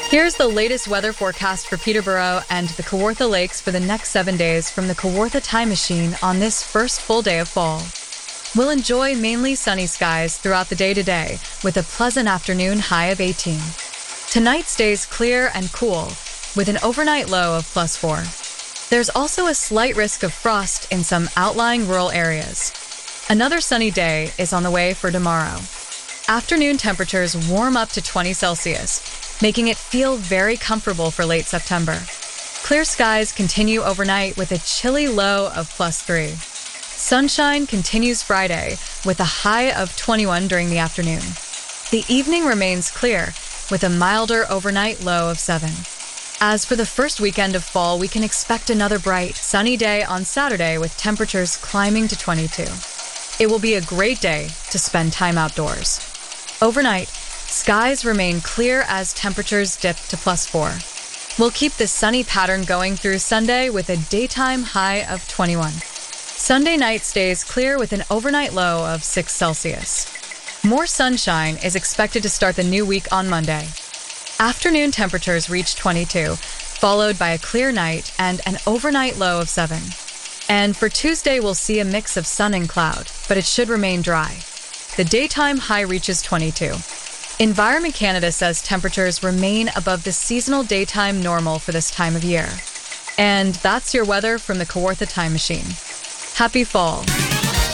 Here's the latest weather forecast for Peterborough and the Kawartha Lakes for the next 7 days from the Kawartha Time Machine on this first full day of fall. We'll enjoy mainly sunny skies throughout the day today, with a pleasant afternoon high of 18. Tonight stays clear and cool, with an overnight low of +4. There's also a slight risk of frost in some outlying rural areas. Another sunny day is on the way for tomorrow. Afternoon temperatures warm up to 20 Celsius, making it feel very comfortable for late September. Clear skies continue overnight with a chilly low of +3. Sunshine continues Friday with a high of 21 during the afternoon. The evening remains clear with a milder overnight low of 7. As for the first weekend of fall, we can expect another bright, sunny day on Saturday with temperatures climbing to 22. It will be a great day to spend time outdoors. Overnight, skies remain clear as temperatures dip to +4. We'll keep this sunny pattern going through Sunday with a daytime high of 21. Sunday night stays clear with an overnight low of 6 Celsius. More sunshine is expected to start the new week on Monday. Afternoon temperatures reach 22, followed by a clear night and an overnight low of 7. And for Tuesday, we'll see a mix of sun and cloud, but it should remain dry. The daytime high reaches 22. Environment Canada says temperatures remain above the seasonal daytime normal for this time of year. And that's your weather from the Kawartha Time Machine. Happy fall!